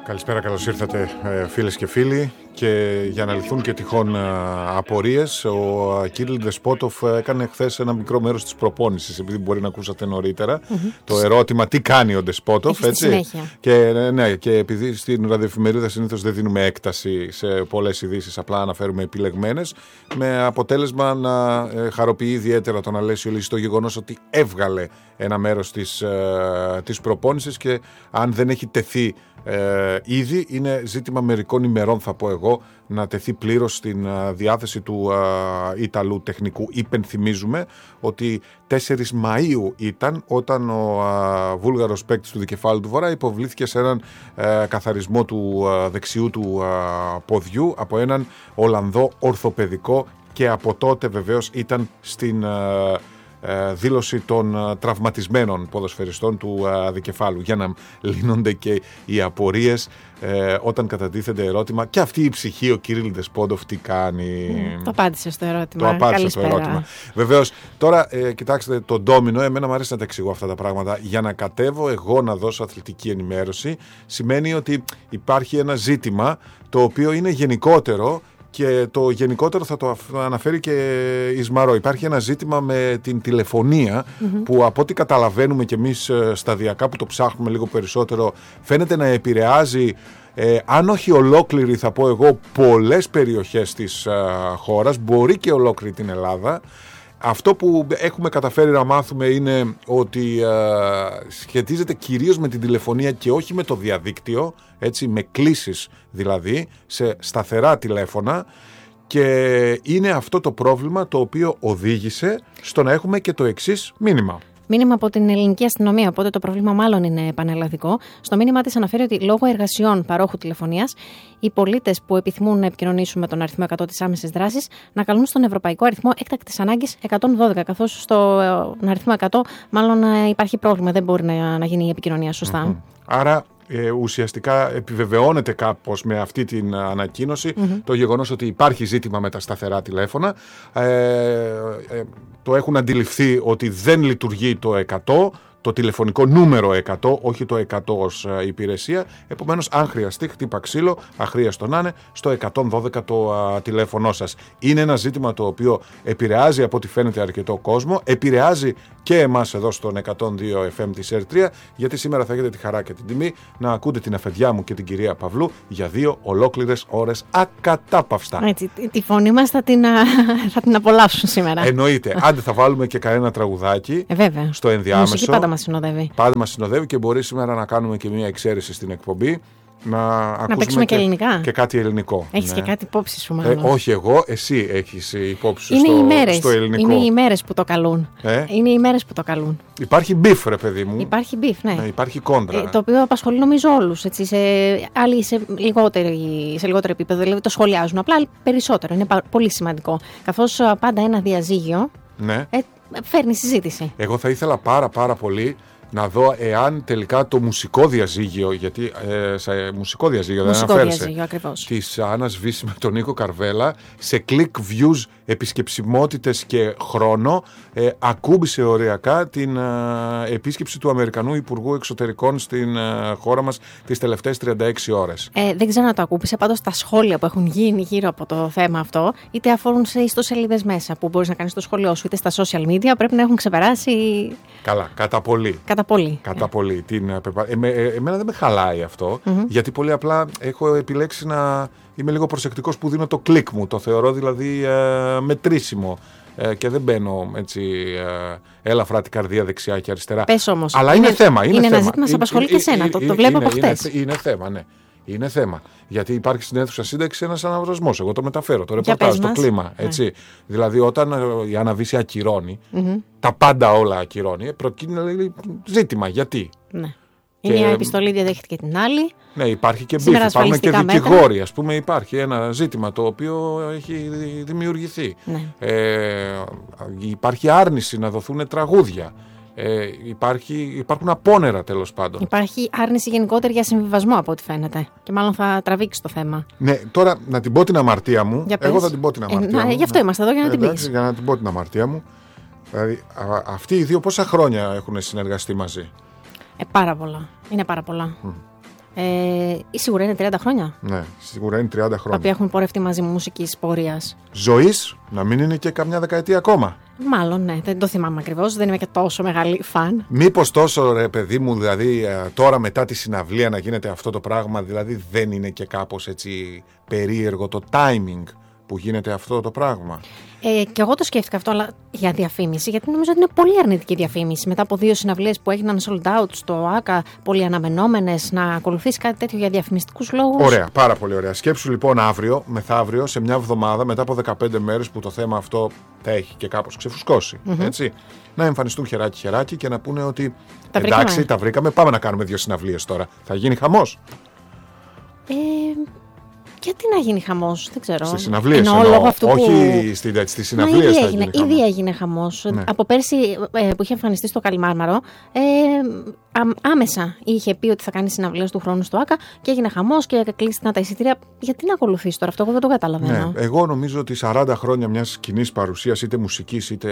Καλησπέρα, καλώς ήρθατε φίλες και φίλοι. Και για να λυθούν και τυχόν απορίες, ο Κυρίλ Δεσπότοφ έκανε χθες ένα μικρό μέρος της προπόνησης, επειδή μπορεί να ακούσατε νωρίτερα το ερώτημα τι κάνει ο Δεσπότοφ, έτσι. Και επειδή στην ραδιοεφημερίδα συνήθως δεν δίνουμε έκταση σε πολλές ειδήσεις, απλά αναφέρουμε επιλεγμένες, με αποτέλεσμα να χαροποιεί ιδιαίτερα τον Αλέσιο Λύση το γεγονός ότι έβγαλε ένα μέρος της προπόνησης και αν δεν έχει τεθεί ήδη, είναι ζήτημα μερικών ημερών, θα πω εγώ, να τεθεί πλήρως στην διάθεση του Ιταλού τεχνικού. Υπενθυμίζουμε ότι 4 Μαΐου ήταν όταν ο βούλγαρος παίκτης του δικεφάλου του Βορρά υποβλήθηκε σε έναν καθαρισμό του δεξιού του ποδιού από έναν Ολλανδό ορθοπαιδικό και από τότε βεβαίως ήταν στην δήλωση των τραυματισμένων ποδοσφαιριστών του δικεφάλου, για να λύνονται και οι απορίες όταν κατατίθεται ερώτημα και αυτή η ψυχή ο Κυρίλ Δεσπότοφ τι κάνει. Το απάντησε στο ερώτημα. Το απάντησε στο ερώτημα. Βεβαίως, τώρα κοιτάξτε το ντόμινο, εμένα μου αρέσει να τα εξηγώ αυτά τα πράγματα. Για να κατέβω εγώ να δώσω αθλητική ενημέρωση σημαίνει ότι υπάρχει ένα ζήτημα το οποίο είναι γενικότερο. Και το γενικότερο θα το αναφέρει και η Σμαρό. Υπάρχει ένα ζήτημα με την τηλεφωνία που από ό,τι καταλαβαίνουμε και εμείς σταδιακά που το ψάχνουμε λίγο περισσότερο φαίνεται να επηρεάζει, αν όχι ολόκληρη θα πω εγώ, πολλές περιοχές της χώρας, μπορεί και ολόκληρη την Ελλάδα. Αυτό που έχουμε καταφέρει να μάθουμε είναι ότι σχετίζεται κυρίως με την τηλεφωνία και όχι με το διαδίκτυο, έτσι, με κλήσεις δηλαδή, σε σταθερά τηλέφωνα, και είναι αυτό το πρόβλημα το οποίο οδήγησε στο να έχουμε και το εξής μήνυμα. Μήνυμα από την ελληνική αστυνομία, οπότε το πρόβλημα μάλλον είναι πανελλαδικό. Στο μήνυμά της αναφέρει ότι λόγω εργασιών παρόχου τηλεφωνίας, οι πολίτες που επιθυμούν να επικοινωνήσουν με τον αριθμό 100 της άμεσης δράσης να καλούν στον ευρωπαϊκό αριθμό έκτακτης ανάγκης 112, καθώς στον αριθμό 100 μάλλον υπάρχει πρόβλημα, δεν μπορεί να γίνει η επικοινωνία σωστά. Άρα ουσιαστικά επιβεβαιώνεται κάπως με αυτή την ανακοίνωση το γεγονός ότι υπάρχει ζήτημα με τα σταθερά τηλέφωνα. Το έχουν αντιληφθεί ότι δεν λειτουργεί το 100, το τηλεφωνικό νούμερο 100, όχι το 100 ως υπηρεσία. Επομένως, αν χρειαστεί, χτύπα ξύλο, αχρίαστο να είναι, στο 112 το τηλέφωνό σας. Είναι ένα ζήτημα το οποίο επηρεάζει από ό,τι φαίνεται αρκετό κόσμο, επηρεάζει και εμάς εδώ στον 102 FM της ΕΡΤ3, γιατί σήμερα θα έχετε τη χαρά και την τιμή να ακούτε την αφεντιά μου και την κυρία Παυλού για 2 ολόκληρες ώρες ακατάπαυστα. Έτσι, τη φωνή μας θα την απολαύσουν σήμερα. Εννοείται. Άντε θα βάλουμε και κανένα τραγουδάκι στο ενδιάμεσο. Η μουσική πάντα μας συνοδεύει. Πάντα μας συνοδεύει και μπορεί σήμερα να κάνουμε και μια εξαίρεση στην εκπομπή. Να ακούσουμε και ελληνικά. Και κάτι ελληνικό. Έχεις και κάτι υπόψη σου, μάλλον. Όχι εγώ, εσύ έχεις υπόψη σου στο ελληνικό. Είναι οι ημέρες που το καλούν. Είναι οι ημέρες που το καλούν. Υπάρχει μπιφ, ρε παιδί μου. Υπάρχει μπιφ, ναι. Υπάρχει κόντρα. Το οποίο απασχολεί νομίζω όλους. Έτσι, άλλοι σε λιγότερο επίπεδο, δηλαδή το σχολιάζουν. Απλά περισσότερο. Είναι πολύ σημαντικό. Καθώς πάντα ένα διαζύγιο φέρνει συζήτηση. Εγώ θα ήθελα πάρα πολύ να δω εάν τελικά το μουσικό διαζύγιο, γιατί σε μουσικό διαζύγιο δεν αναφέρεσαι, της Άννας Βύση με τον Νίκο Καρβέλα, σε click views, επισκεψιμότητες και χρόνο, ακούμπησε οριακά την επίσκεψη του Αμερικανού Υπουργού Εξωτερικών στην χώρα μας τις τελευταίες 36 ώρες. Δεν ξέρω να το ακούμπησε, πάντως τα σχόλια που έχουν γίνει γύρω από το θέμα αυτό, είτε αφορούν σε ιστοσελίδες μέσα που μπορείς να κάνεις το σχόλιο σου, είτε στα social media, πρέπει να έχουν ξεπεράσει. Καλά, κατά πολύ. Κατά πολύ. Εμένα δεν με χαλάει αυτό, γιατί πολύ απλά έχω επιλέξει να είμαι λίγο προσεκτικός που δίνω το κλικ μου. Το θεωρώ δηλαδή μετρήσιμο και δεν μπαίνω έτσι έλαφρα την καρδία δεξιά και αριστερά. Πες όμως. Αλλά είναι θέμα. Είναι ένα ζήτημα, σε απασχολεί και εσένα. Το βλέπω από χτες. Είναι θέμα, ναι. Είναι θέμα. Γιατί υπάρχει στην αίθουσα σύνταξη ένας αναβρασμός. Εγώ το μεταφέρω, το ρεπορτάζ, το κλίμα. Έτσι. Δηλαδή, όταν η Άννα Βύση ακυρώνει, τα πάντα όλα ακυρώνει, προκύπτει ζήτημα. Γιατί. Ναι. Η μια επιστολή διαδέχτηκε την άλλη. Ναι, υπάρχει και μπίφ. Υπάρχουν και δικηγόροι. Ας πούμε, υπάρχει ένα ζήτημα το οποίο έχει δημιουργηθεί. Ναι. Υπάρχει άρνηση να δοθούν τραγούδια. Υπάρχουν απόνερα, τέλος πάντων. Υπάρχει άρνηση γενικότερη για συμβιβασμό από ό,τι φαίνεται. Και μάλλον θα τραβήξει το θέμα. Ναι, τώρα να την πω την αμαρτία μου. Εγώ θα την πω την αμαρτία μου. Γι' αυτό είμαστε εδώ, για να την πεις. Για να την πω την αμαρτία μου. Δηλαδή, αυτοί οι δύο πόσα χρόνια έχουν συνεργαστεί μαζί? Πάρα πολλά. Είναι πάρα πολλά. Σίγουρα είναι 30 χρόνια. Ναι, σίγουρα είναι 30 χρόνια. Τα οποία έχουν πορευτεί μαζί μου μουσικής πορείας. Ζωής, να μην είναι και καμιά δεκαετία ακόμα. Μάλλον, ναι, δεν το θυμάμαι ακριβώς. Δεν είμαι και τόσο μεγάλη φαν. Μήπως τόσο, ρε παιδί μου, δηλαδή τώρα μετά τη συναυλία να γίνεται αυτό το πράγμα, δηλαδή δεν είναι και κάπως έτσι περίεργο το timing που γίνεται αυτό το πράγμα? Και εγώ το σκέφτηκα αυτό, αλλά για διαφήμιση, γιατί νομίζω ότι είναι πολύ αρνητική διαφήμιση. Μετά από 2 συναυλίες που έγιναν sold out στο ΆΚΑ, πολύ αναμενόμενες, να ακολουθήσει κάτι τέτοιο για διαφημιστικούς λόγους. Ωραία, πάρα πολύ ωραία. Σκέψου λοιπόν αύριο, μεθαύριο, σε μια εβδομάδα, μετά από 15 μέρες που το θέμα αυτό θα έχει και κάπως ξεφουσκώσει. Έτσι, να εμφανιστούν χεράκι-χεράκι και να πούνε ότι εντάξει, τα βρήκαμε, πάμε να κάνουμε 2 συναυλίες τώρα. Θα γίνει χαμός. Γιατί να γίνει χαμός, δεν ξέρω. Στις συναυλίες εννοώ, όχι στις συναυλίες θα γίνει χαμός. Ήδη έγινε χαμός. Ναι. Από πέρσι που είχε εμφανιστεί στο Καλιμάρμαρο, άμεσα είχε πει ότι θα κάνει συναυλίες του χρόνου στο ΆΚΑ και έγινε χαμός και κλείστηκαν τα εισιτήρια. Γιατί να ακολουθήσει τώρα αυτό, εγώ δεν το καταλαβαίνω. Ναι, εγώ νομίζω ότι 40 χρόνια μιας κοινής παρουσίας, είτε μουσικής είτε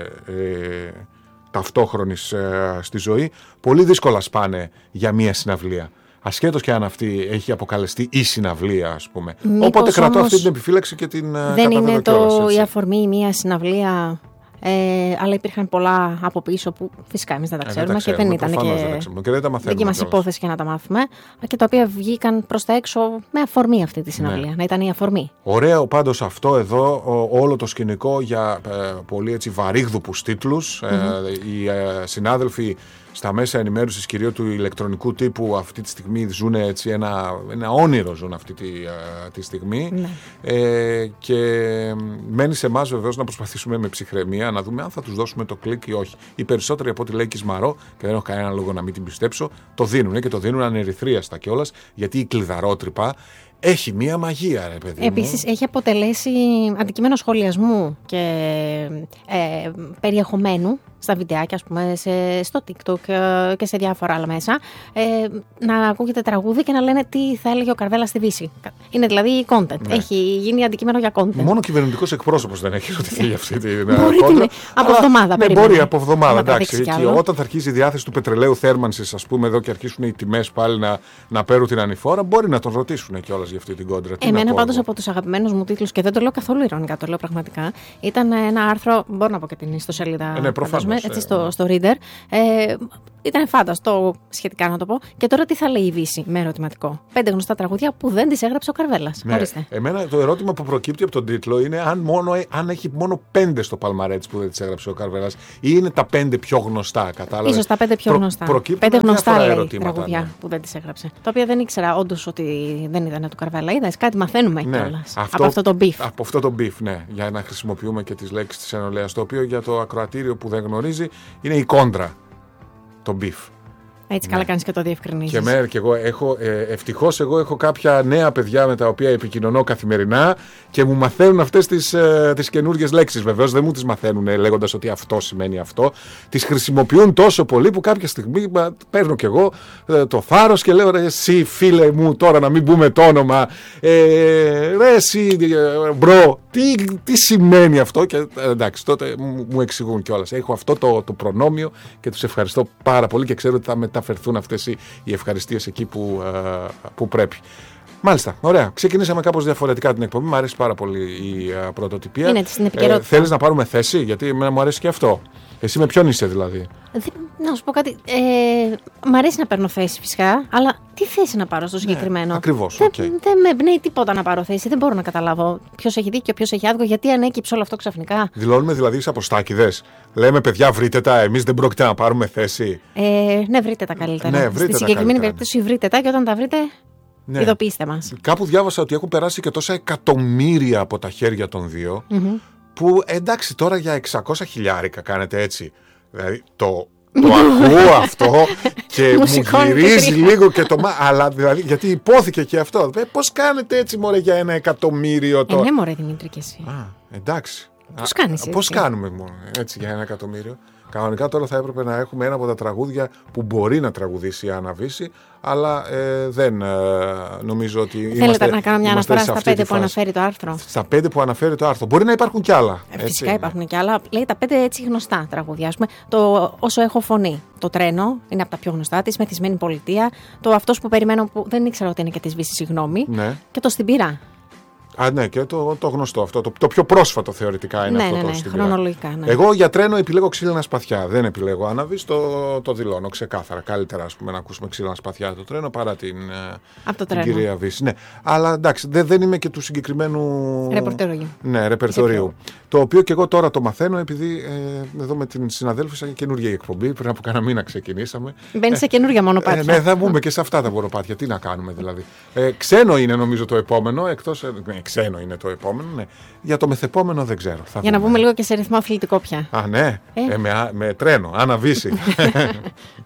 ταυτόχρονης στη ζωή, πολύ δύσκολα σπάνε για μια συναυλία. Ασχέτως και αν αυτή έχει αποκαλεστεί η συναυλία, ας πούμε. Μήπως οπότε κρατώ όμως αυτή την επιφύλαξη και την δεν είναι η αφορμή μια συναυλία, αλλά υπήρχαν πολλά από πίσω που φυσικά εμείς δεν τα ξέρουμε και δεν ήταν και δεν τα μαθαίνουμε. Δική μας υπόθεση και να τα μάθουμε, και τα οποία βγήκαν προς τα έξω με αφορμή αυτή τη συναυλία. Ναι. Να ήταν η αφορμή. Ωραίο πάντως αυτό εδώ, όλο το σκηνικό για πολύ έτσι βαρύγδουπους τίτλους. Οι συνάδελφοι στα μέσα ενημέρωσης κυρίως του ηλεκτρονικού τύπου αυτή τη στιγμή ζουν έτσι ένα όνειρο ζουν αυτή τη στιγμή. Ναι. Και μένει σε εμάς βεβαίως να προσπαθήσουμε με ψυχραιμία να δούμε αν θα τους δώσουμε το κλικ ή όχι. Οι περισσότεροι από ό,τι λέει Κισμαρό, και δεν έχω κανένα λόγο να μην την πιστέψω, το δίνουν και το δίνουν ανερυθρίαστα κιόλας, γιατί η κλειδαρότρυπα έχει μία μαγεία, ρε παιδί μου. Επίσης έχει αποτελέσει αντικείμενο σχολιασμού και περιεχομένου στα βιντεάκια, ας πούμε, στο TikTok και σε διάφορα άλλα μέσα, να ακούγεται τραγούδι και να λένε τι θα έλεγε ο Καρβέλας στη Δύση. Είναι δηλαδή content. Ναι. Έχει γίνει αντικείμενο για content. Μόνο κυβερνητικός εκπρόσωπος δεν έχει ρωτηθεί για αυτή την κόντρα. Από εβδομάδα περίπου. Μπορεί από εβδομάδα, εντάξει. Και όταν θα αρχίσει η διάθεση του πετρελαίου θέρμανσης, ας πούμε, εδώ και αρχίσουν οι τιμές πάλι να παίρνουν την ανηφόρα, μπορεί να τον ρωτήσουν κιόλας για αυτή την κόντρα. Εμένα πάντως από τους αγαπημένους μου τίτλους, και δεν το λέω καθόλου ειρωνικά, το λέω πραγματικά, ήταν ένα άρθρο, μπορώ να πω και την ιστοσελίδα. Ναι, προφανώς. Έτσι, στο Reader. Ήταν φάνταστο σχετικά να το πω. Και τώρα τι θα λέει η Δύση, με ερωτηματικό. 5 γνωστά τραγούδια που δεν τις έγραψε ο Καρβέλας. Ναι. Εμένα το ερώτημα που προκύπτει από τον τίτλο είναι αν έχει μόνο 5 στο παλμαρέτς που δεν τις έγραψε ο Καρβέλας, ή είναι τα 5 πιο γνωστά. Κατάλαβε. Ίσως τα 5 πιο γνωστά. 5 γνωστά λέει τραγούδια που δεν τις έγραψε. Τα οποία δεν ήξερα όντως ότι δεν ήταν του Καρβέλα. Είδες, κάτι μαθαίνουμε κιόλας. Από αυτό το beef. Από αυτό το beef, ναι. Για να χρησιμοποιούμε και τις λέξεις της ενολέας. Το οποίο για το ακροατήριο που δεν γνωρίζει είναι η κόντρα. Το beef. Έτσι, καλά κάνεις και το διευκρινίζεις. Και εγώ ευτυχώς έχω κάποια νέα παιδιά με τα οποία επικοινωνώ καθημερινά και μου μαθαίνουν αυτές τις καινούργιες λέξεις. Βεβαίως δεν μου τις μαθαίνουν λέγοντας ότι αυτό σημαίνει αυτό. Τις χρησιμοποιούν τόσο πολύ που κάποια στιγμή παίρνω κι εγώ το θάρρος και λέω, ρε εσύ φίλε μου, τώρα να μην πούμε το όνομα, ρε εσύ μπρο, τι σημαίνει αυτό? Και εντάξει, τότε μου εξηγούν κιόλας. Έχω αυτό το προνόμιο και τους ευχαριστώ πάρα πολύ και ξέρω ότι θα μεταφερθούν αυτές οι ευχαριστίες εκεί που πρέπει. Μάλιστα, ωραία. Ξεκινήσαμε κάπως διαφορετικά την εκπομπή. Μου αρέσει πάρα πολύ η πρωτοτυπία. Είναι στην επικαιρότητα. Θέλεις να πάρουμε θέση? Γιατί εμένα μου αρέσει και αυτό. Εσύ με ποιον είσαι δηλαδή? Να σου πω κάτι. Μ' αρέσει να παίρνω θέση φυσικά, αλλά τι θέση να πάρω στο συγκεκριμένο? Ακριβώς. Δεν με εμπνέει τίποτα να πάρω θέση. Δεν μπορώ να καταλάβω ποιος έχει δίκιο, ποιος έχει άδικο, γιατί ανέκυψε όλο αυτό ξαφνικά. Δηλώνουμε δηλαδή σε αποστάκηδες. Λέμε, παιδιά, βρείτε τα. Εμείς δεν πρόκειται να πάρουμε θέση. Ναι, βρείτε τα καλύτερα. Ναι, βρείτε στη συγκεκριμένη περίπτωση, βρείτε τα και όταν τα βρείτε. Ναι. Ειδοποιήστε μας. Κάπου διάβασα ότι έχουν περάσει και τόσα εκατομμύρια από τα χέρια των δύο, που εντάξει τώρα για 600 χιλιάρικα κάνετε έτσι. Δηλαδή το ακούω αυτό και μου γυρίζει λίγο και το αλλά δηλαδή γιατί υπόθηκε και αυτό. Πώς κάνετε έτσι μωρέ για 1 εκατομμύριο τώρα? Ναι μωρέ Δημήτρη και εσύ. Εντάξει. Πώς κάνεις έτσι? Πώς κάνουμε μόνο έτσι για 1 εκατομμύριο? Κανονικά τώρα θα έπρεπε να έχουμε ένα από τα τραγούδια που μπορεί να τραγουδήσει η Άννα Βύση, αλλά δεν νομίζω ότι. Θέλετε να κάνω μια αναφορά στα 5 που αναφέρει το άρθρο? Στα 5 που αναφέρει το άρθρο. Μπορεί να υπάρχουν κι άλλα. Φυσικά υπάρχουν κι άλλα. Λέει τα 5 έτσι γνωστά τραγούδια. Ας πούμε, το Όσο έχω φωνή. Το Τρένο είναι από τα πιο γνωστά της. Μεθυσμένη πολιτεία. Το Αυτός που περιμένω, που δεν ήξερα ότι είναι και της Βύση, συγγνώμη. Ναι. Και το Στην πυρά. Ναι, και το γνωστό αυτό. Το πιο πρόσφατο θεωρητικά είναι αυτό. Ναι, χρονολογικά. Ναι. Εγώ για Τρένο επιλέγω Ξύλινα Σπαθιά. Δεν επιλέγω Άννα Βύση, το δηλώνω ξεκάθαρα. Καλύτερα, ας πούμε, να ακούσουμε Ξύλινα Σπαθιά το Τρένο παρά την κυρία Βύση. Ναι. Αλλά εντάξει, δεν είμαι και του συγκεκριμένου ρεπερτορίου. Ναι, ρεπερτορίου. Το οποίο και εγώ τώρα το μαθαίνω, επειδή εδώ με την συναδέλφου σαν καινούργια εκπομπή. Πριν από κάνα μήνα ξεκινήσαμε. Μπαίνει σε καινούργια μονοπάτια. Ναι, θα μπούμε και σε αυτά τα μονοπάτια. Τι να κάνουμε δηλαδή. Ξένο είναι νομίζω το επόμενο, εκτός. Ξένο είναι το επόμενο, ναι. Για το μεθεπόμενο δεν ξέρω. Για να μπούμε λίγο και σε ρυθμό αθλητικό πια. Α, ναι. Με τρένο, Άννα Βύση.